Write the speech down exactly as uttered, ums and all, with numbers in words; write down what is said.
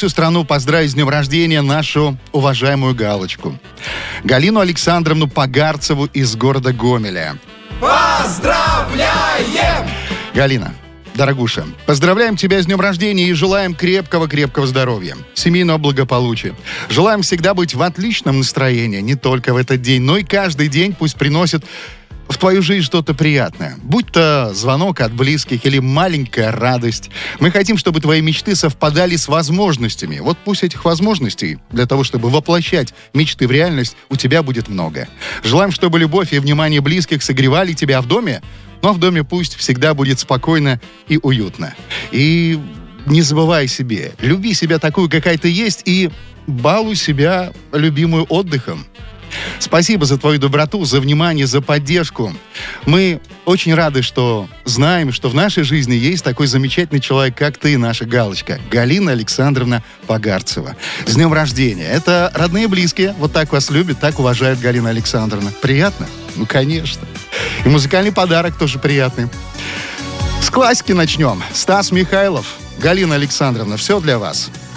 всю страну поздравить с днем рождения нашу уважаемую Галочку. Галину Александровну Погарцеву из города Гомеля. Поздравляем! Галина, дорогуша, поздравляем тебя с днем рождения и желаем крепкого-крепкого здоровья, семейного благополучия. Желаем всегда быть в отличном настроении, не только в этот день, но и каждый день пусть приносит в твою жизнь что-то приятное. Будь то звонок от близких или маленькая радость. Мы хотим, чтобы твои мечты совпадали с возможностями. Вот пусть этих возможностей для того, чтобы воплощать мечты в реальность, у тебя будет много. Желаем, чтобы любовь и внимание близких согревали тебя в доме, но в доме пусть всегда будет спокойно и уютно. И не забывай себе, люби себя такую, какая ты есть, и балуй себя любимую отдыхом. Спасибо за твою доброту, за внимание, за поддержку. Мы очень рады, что знаем, что в нашей жизни есть такой замечательный человек, как ты, наша Галочка, Галина Александровна Погарцева. С днем рождения. Это родные и близкие. Вот так вас любят, так уважают Галина Александровна. Приятно? Ну, конечно. И музыкальный подарок тоже приятный. С классики начнем. Стас Михайлов, Галина Александровна, все для вас.